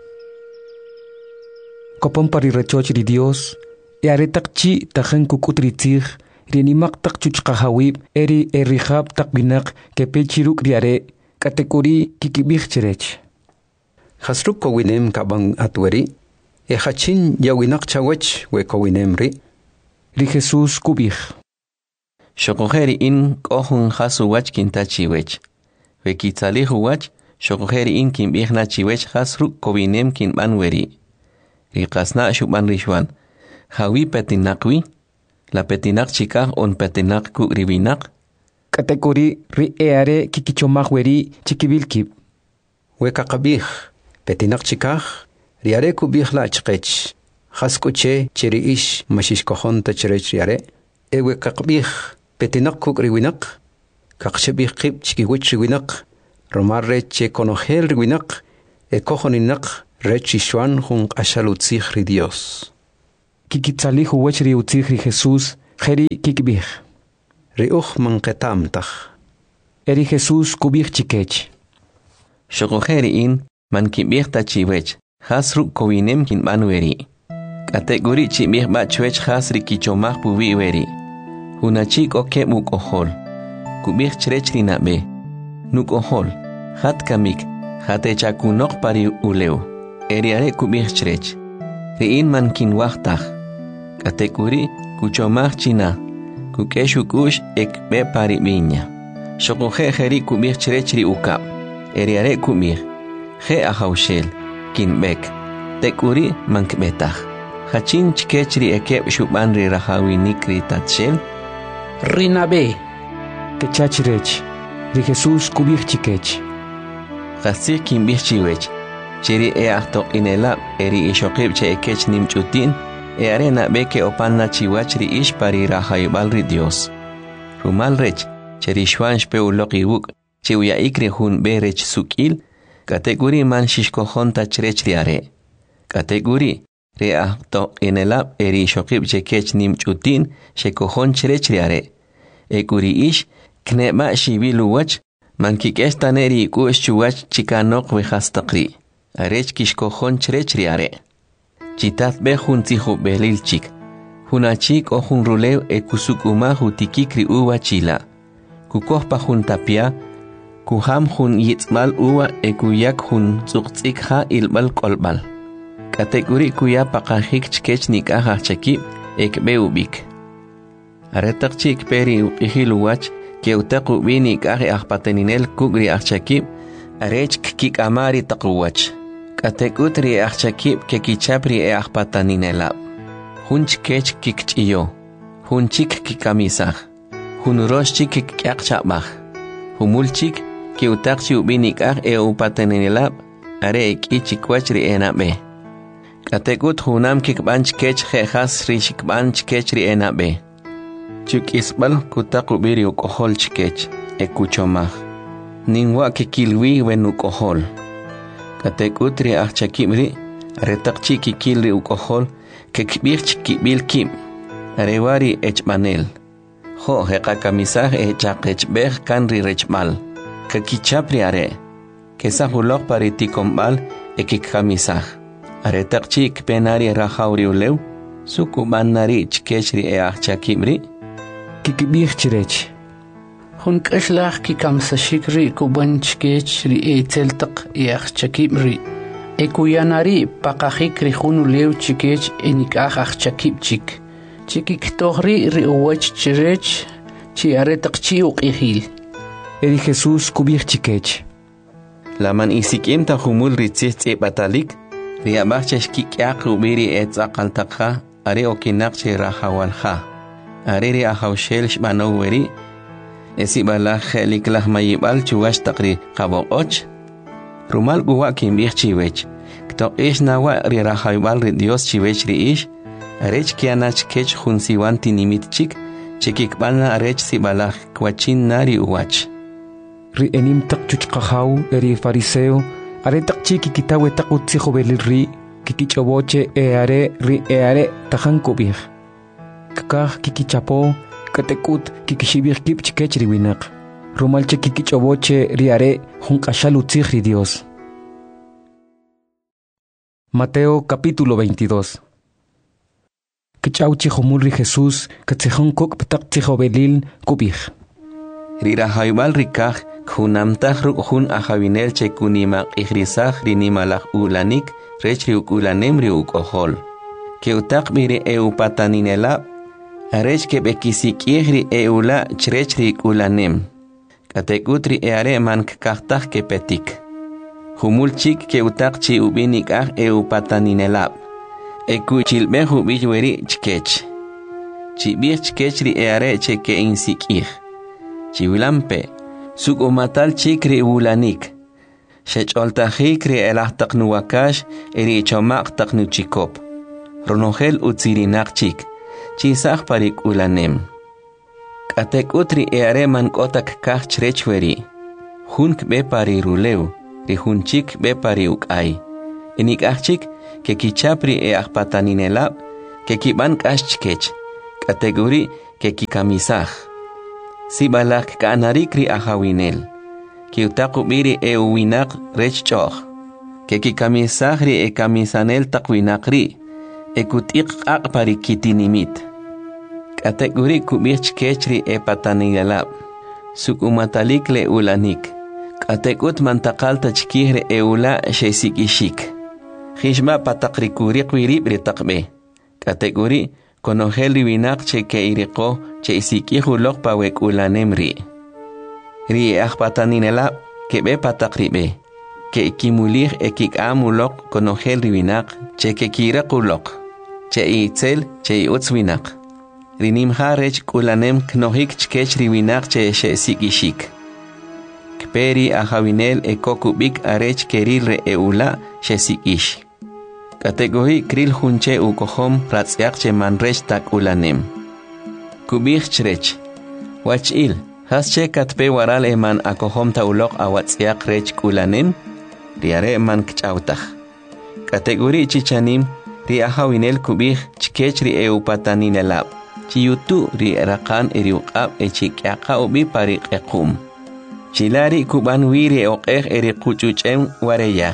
kopon pari rechoch ri Dios e aretakchi tajan kukutri tzig rinimak tak chuchqahawib eri erihab takbinak kepechiruk riare katekuri kikibih chirech Hasruk kowinem kabang atweri e hachin yawinak chawech we kowinem ri ri Jesús kubih shokoheri in kohun hasu wach kintachiwech we kitzalih wach shokoheri in kimbih na chiwech hasruk kowinem kin banweri ri qasna shuban rishwan hawi petinakwi la petinak chikah on petinak ku ribinak katekuri ri eare kikichomahweri chikibilkib we kakabih petinak chikah riare kubih la chqech khaskuche chiriish mashish kohon ta chirech riare e we kakabih petinak ku riwinak kaqshabih qib chikiwich riwinak romar reche conogel riwinak e cohoninak rechi shwan jun ashalutzih ri Dios kikitzali huwech ri utzih ri Jesús jeri kikbih ri uch manqetamtach eri Jesús kubih chikech shogojeri in man kibih tachiwech hasru kowinem kin banweri kategori chibih bachwech hasri kichomah puwi weri hunachik oke muk ohol kubih chrech rinabe nuk ohol hat kamik hate chakunok pari uleu eriare kubih chrech riin man kin wachtach kategori kuchomah china kukeshukush ekbe pari binya shogoje jeri kubih chrech ri ukap eriare kubih je ahaushel kin bek tekuri mankbetach hachin chkechri ekeb shuban ri rahawinik ri tatshel rinabe kechachrech ri Jesús kubih chikech Gasir kin bih chiwech chiri e ahto inela eri ishokib che ekech nimchutin e arena beke opanna chiwach ri ish pari rahaybal ri Dios rumal rech cheri shwan shpe uloqi wuk che uya ikri hun berech sukil kategori man shishkohon tachrech ri are kategori re ahto inela eri ishokib che kech nimchutin shekohon chrech ri are e kuri ish kneba shibilu wach man kikesh taneri kush chuwach chikanok vejastaqri arech kishkohon chrech ri are chitat be hun tihu belil chik hunachik o hun rulew e kusukuma hutikikri uwa chila kukoh pa hun tapia kuham hun yitzmal uwa e kuyak hun tsuqtsik ha ilbal kolbal kategori kuya pakahik chkech nikah chakib ekbe ubik aretak chik peri upihilu wach que utaku bini kaje ahpateninel kugri achakib arech kik amari takuwach katekutri achakib ke kichapri e ahpataninela hunch kech kikchiyo hunchik kikamisah hunroshchik kikyakchabah humulchik ke utakchi ubini kaj e upateninela are ikichikwachri enabe katekut hunam kikbanch kech jejas rishikbanch kechri enabe chuk isbal kutaku biri ukohol chikech ekuchomah ningwa kikilwi wen ukohol katekutri achakimri retakchi kikilri ukohol kekbir chikibil kim arewari echmanel jo hekakamisah echaqechbeh kanri rechmal kakichapri are kesahulok paritikombal ekikamisah aretakchi kpenari rahauri ulew sukubanari chikechri e achakimri kikbih chrech hun kashlach kikamsashikri kubanchkech ri eteltaq yachchakimri ekuyanari pakahikri hunu lew chikech enikah achchakipchik chikiktohri ri uwach chrech chi aretaq chi uqihil eri Jesús kubih chikech laman isikim ta humul ritzih batalik ri abachech kikyaq ubiri etzaqaltaqa are okinaqchi rahawalha ariri ahawshel shbanoweri esibala kheliklah mayibal chuwash taqri qaboqoch rumal guwa kimbih chiwech kto ish nawa ri rahaybal ri Dios chiwech ri ish arech kianach kech hunsiwan tinimitchik chikikbalna arech sibala kwachin nari uwach ri enim taqchuchqahaw eri fariseo are taqchiki kitawe taqutsi belil ri kikichoboche e are ri e are tajankubih kakah kikichapo katekut kikishibih kipch kechri winak rumalche kikichoboche ri are junqashalutzih ri Dios. Mateo capítulo veintidós. Kichauchi humul ri Jesús katzehon kok ptaqtziho belil kubih ri rahaybal rikah khunamtah ru hun ahabinel chekunima ihrisah rinimalach ulanik rechri ukulanem ri ukohol ke utaq biri eupataninela arech ke bekisikihri eula chrechri ulanem katekutri eare man kahtah ke petik humulchik ke utaq chi ubinik ah eupataninela ekuchilbe hubijweri chkech chibih chkechri eare cheke insikih chiwilampe suk umatal chikri ulanik shecholtajikri elahtaqnuwakash eri Katek utri e are man kotak kach trechweri. Hunk be pari ruleu, ri hunchik be pari ukay. Enik achik ke kichapri e akpataninelab, ke kiban kachkech. Kategori ke kikamisaj. Si balak kanarikri ahawinel. Ki utakubiri e uwinak rechchoch. Ke kikamisajri e kamisanel takwinakri. E kutik akpari kitinimit. Kategori kubich kechri e patanilab. Suk umatalik le ulanik. Katekut mantakalta chkihre e ula shesikishik. Hishma patakrikuri kwiribri takbe. Kategori konoheli winak che ke iriko che isikihu lok pawek ulanemri. Ri e akpataninelab kebe patakribe. Ke ikimulih e kik amulok konoheli winak che ke kirakulok. Che itzel che iutzwinak. Rinim harech kulanem knohik chkech riwinak che shesikishik. Kperi ahawinel e kokubik arech kerilre e ula shesikish. Kategori kril hunche u kohom pratsiak che manrech tak ulanem. Kubik chrech. Wachil, hasche katpe waral e man akohom ta ulok awatsiak rech ulanem, riare man kchautach. Kategori chichanim, ri ahawinel kubik chkechri e upataninelab. Chiyutu ri rakan eri uqab e chikyaka ubi pari ekum. Chilari kuban wiri oqeh eri kuchuchem wareyah.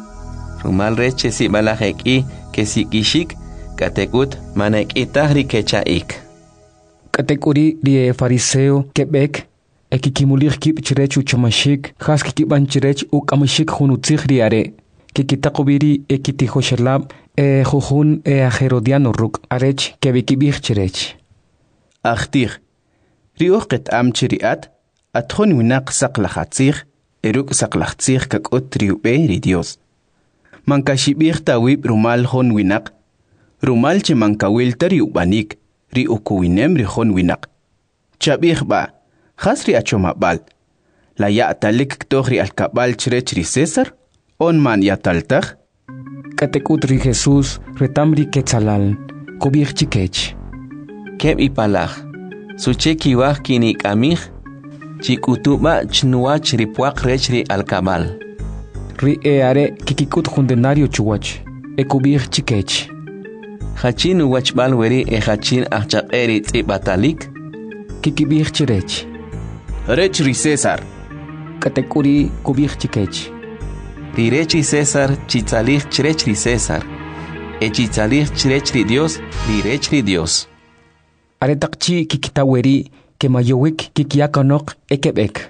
Rumal reche si balajeki ke si kishik katekut manek itahri kechaik. Katekuri ri fariseo kebek e kikimulir kip chirechu chamashik khas kikiban chirech u kamashik hunutzig riare. Kikitakubiri e kitihoshalab e jujun e ajerodiano ruk arech kebikibich chirech. Achtir riuqet am chiriat atkhon winak saqlahatzig eruk saqlahatzig kakot riube ri Dios. Mankashibir tawib rumal hon winak rumal che mankawil tariubanik ri ukuwinem ri hon winak. Chabir ba khasri achomabal la ya'talik ktohri alkabal chirech ri César on man yataltag. Katekutri Jesús retamri quetzalal kubir chikech. Keb ipalaj. Suche kiwaj kinik amij. Chikutuba chnuach ripuak rechri alkabal. Ri e are kikikut jundenario chuwach. E kubir chikech. Hachin uwachbal weri e hachin achaqeri tzibatalik. Kikibir chirech. Rechri César. Katekuri kubir chikech. Rirechi César, chitzalih chirechri César. E chitzalih chirechri Dios, rirechri Dios. Aretakchi kikitaweri ke mayowik kikiakanok ekebek.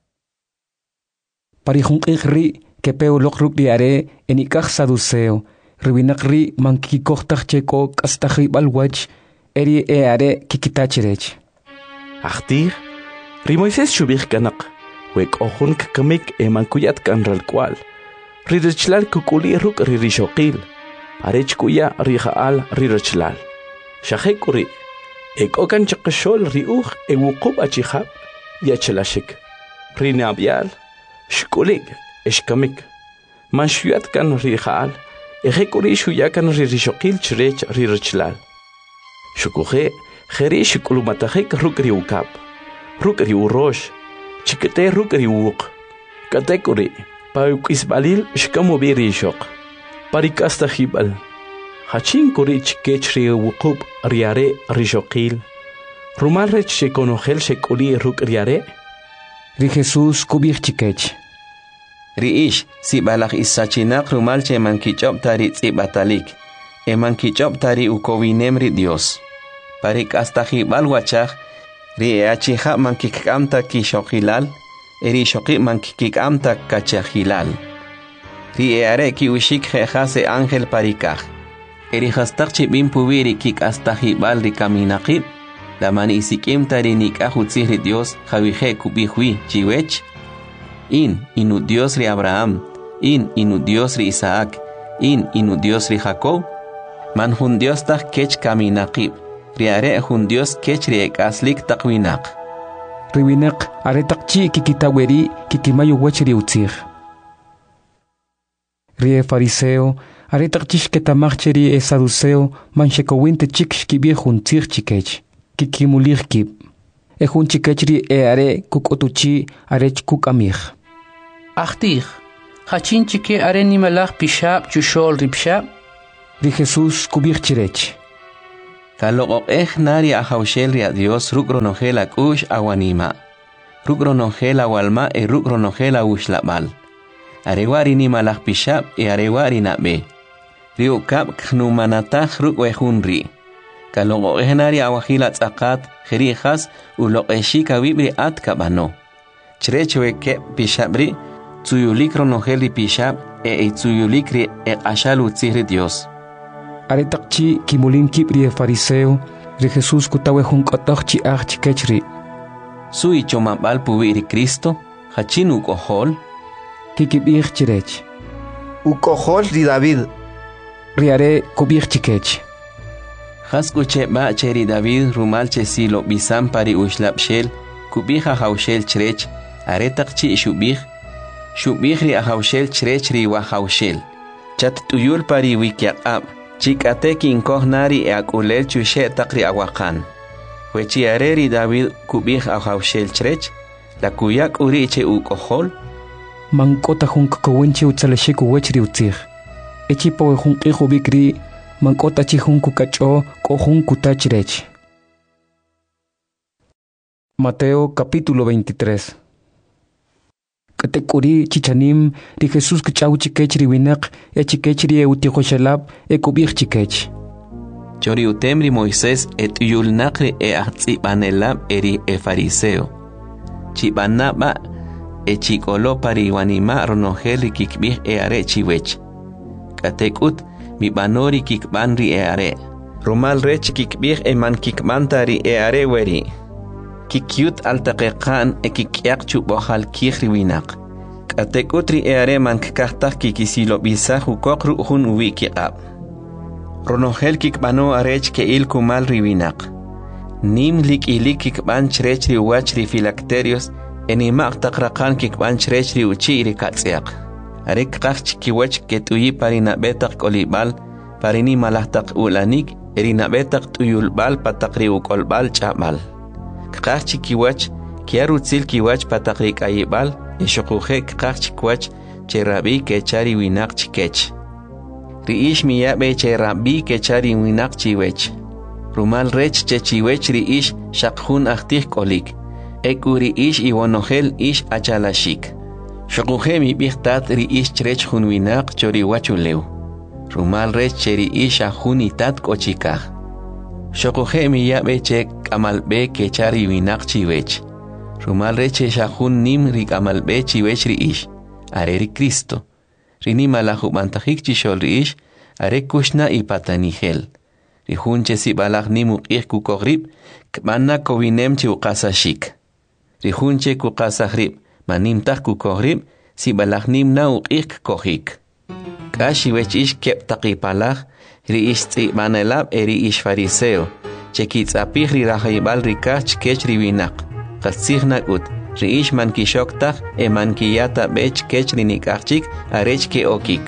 Parijunkri ke peolok rukli are enikach saduceo. Riwinakri mankikochtach cheko kastachi balwach eri e are kikitachirech. Achtir, ri Moisés shubich kanak. Wek ohun kakamik e mankuyat kanral kwal. Ririchlal kukuli ruk ririshoqil. Arech kuya rijaal ririchlal. Shahekuri. Ek okan chakashol riuch e wukub achihab. Yachelashik. Rinabial. Shkulig. Eshkamik. Manshuyat kan rijaal. Ejekuri shuyakan ririshoqil chirech ririchlal. Shukuhe. Jere shikulumatahek ruk riukab. Ruk riurosh. Chikete ruk riuk. Katekuri. Paukisbalil shkamubiri shok. Parikasta hibal. Hachin kurich kechri wukub riare rishokil. Rumalrech shekonogel shekuli ruk riare. Ri Jesús kubir chikech. Riish si balak isachinak rumal che mankichop tari tzibatalik. E mankichop tari ukowinem ri Dios. Parikasta hibal wachach. Ri eachija mankikamta kishokilal. Eri shoki mankikik amta kachahilal. Ri eare ki ushik jehase ángel parikaj. Eri hastak chibim pubiri kik hasta hibal ri kaminakib. La mani isikim tari nikajutzih ri Dios javije kubihui chiwech. In inu Dios ri Abraham. In inu Dios ri Isaac. In inu Dios ri Jacob. Man hun Dios tak kech kaminakib. Ri are hun Dios kech ri ekaslik takwinak. Riwinak aretakchi kikitaweri kikimayo wachri utzig. Rie fariseo aretakchish ketamacheri e saduceo manshekowinte chik shkibie juntzig chikech. Kikimulir kib. e jun chikechri e are kukotuchi arech kukamih. Achtig, hachin chike are nimalach pishab chushol ripshab. Ri Jesús kubich chirech. Kalogok eh nari a haushel ri a Dios rukronogela kush awanima. Rukronogela walma e rukronogela ushlabal. Arewari nimalach pishab e arewari nabe. Rio kap knumanatach rukwehunri. Kalogok eh nari a wahila tzakat jerijas uloeshika wibri at kabano. Chrechewe ke pishabri tsuyulik ronogeli pishab e tsuyulikri e ashalu tzihri Dios. Aretakchi kimulin kibri e fariseo, ri Jesús kutawe hunkotokchi ach chikechri. Sui chomabal puwiri Cristo, hachin ukohol. Kikibich chirech. Ukohol ri David. Riare kubich chikech. Haskuche ba cheri David rumalche silo bisam pari ushlapshel, kubiha haushel chirech, aretakchi shubich. Shubich ri ahaushel chirech ri wahaushel. Chat tuyul pari wikiak Chikate kinkoh nari e akulel chushe takri awakan. Wechi areri David kubich ahaushel chrech, la kuyak uriche ukohol. Mankota hunk kowinche utsaleshiku wechri utzir. Echipo hunk ihu bikri, mankota chi hunku kacho ko hunku tachrech. Mateo capítulo veintitrés. Katekuri chichanim ri Jesús kchau chikechri winak e chikechri e utihoshalab e kubich chikech. Chori utemri Moisés et yul nakri e ahtsi banelab eri e fariseo. Chibanaba e chikolo pari wanima ronogeli kikbih e are chiwech. Katekut mi banori kikbanri e are. Rumal rech kikbih e man kikbantari e are weri. Kikyut altaqiqan e kikyak chubohal kihri winak. Katekutri e are man kikahtak kikisilo bisah ukokru hun uwikiqab. Ronogel kikbano arech ke il kumal riwinak. Nim lik ilik kikban chrechri wachri filacterios enimaq taqraqan kikban chrechri uchiri katsiaq. Arek qach kiwach ketuyi parina betaq kolibal parini malahtaq ulanik erina betaq tuyulbal pataqri ukolbal chabal. Kaqchi kiwach kiarutzil kiwach pataqri kayibal eshuquje kaqchi kiwach cherabi kechari winak chikech. Riish miyabe cherabi kechari winak chiwech. Rumal rech chechiwech riish shaqhun ahtih kolik. Ekuri ish iwonogel ish achalashik. Shuquje mi bihtat riish chrech hun winak chori wachuleu. Rumal rech cheri ish ahun itat kochikah. Shuquje mi yabe che kamalbe kechari winak chiwech. Rumal reche shahun nim rik amalbe chiwech riish. Areri Cristo. Rini malahu bantahik chishol riish. Are kushna ipatanihel. Rihunche si balak nimuk ik kukogrib. Kmanna kovinem chi ukasashik. Rihunche kukasahrib. Manimtah kukogrib. Si balak nim na ukik kohik. Kashi wech ish kep takipalak. Riish tsi manelab eri ish fariseo. Chekitz apih ri rahaibal rikach kech riwinak. Katsihnak ut. Riish man kishoktak e man kiyata bech kech rinikachik arech ke okik.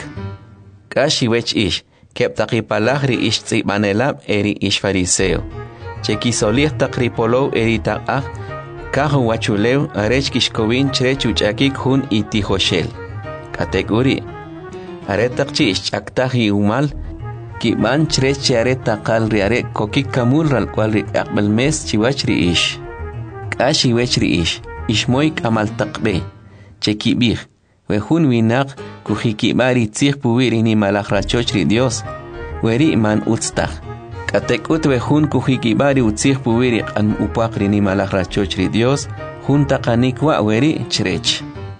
Kashi wech ish. Kep takipalak riish tsi manelab eri ish fariseo. Chekisolih takripolo eri takah. Kahu wachuleu arech kishkovin chrech uchakik hun itihoshel. Kategori. Aretakchi ish chaktahi umal. Kiban chrech chare takal riare kokik kamul ral kwal ri akbel mes chiwach ri ish. Kashi wech ri ish. Ishmoy kamal takbe. Chekibih. Wehun winak kuhikibari tzih puwiri ni malach rachoch ri Dios. Weri man utstach. Katekut wehun kuhikibari utzih puwiri kan upakri ni malach rachoch ri Dios. Hun takanikwa weri chrech.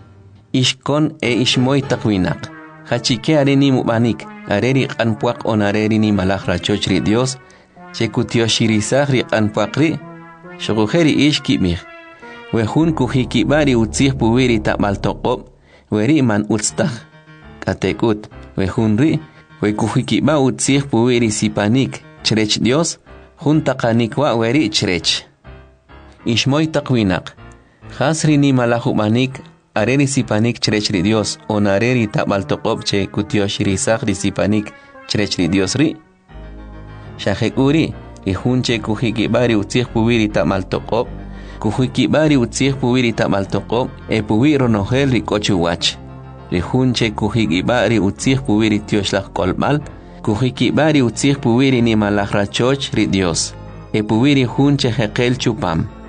Ishkon e ishmoy takwinak. Hachike are ni mubanik. Areri qanpuaq onareri ni malach rachoch ri Dios. Chekutioshirisak ri qanpuaqri. Shugujeri ish kibih. Wehun kuhikibari utzih puwiri takmal toqob. Weri man utstach. Katekut. Wehun ri. We kuhikiba utzih puwiri sipanik. Chrech Dios. Hun takanikwa weri chrech. Ishmoy takwinak. Khasri ni malahu manik. Areri sipanik chrech ri Dios. Onareri takmal toqob che kutioshirisak ri sipanik. Chrech ri Dios ri. Shahekuri. Ihunche kuhikibari utzih puwiri takmal toqob. Kuhuikibari utzih puwiri tamaltoko, e puwiro nohel rikochu wach. Rihunche kuhikibari utzih puwiri tioslach kolmal, kuhikibari utzih puwiri ni malachrachoch ri Dios. E puwiri hunche hekel chupam.